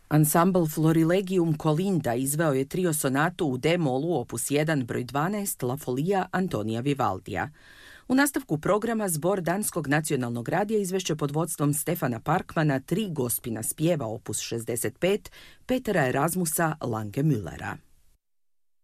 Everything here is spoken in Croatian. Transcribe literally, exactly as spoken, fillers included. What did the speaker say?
Ansambl Florilegium Colinda izveo je trio sonatu u D-molu opus jedan broj dvanaest La Folia Antonija Vivaldija. U nastavku programa Zbor Danskog nacionalnog radija izvešće pod vodstvom Stefana Parkmana tri gospina spjeva opus šezdeset pet Petera Erasmusa Lange Müllera.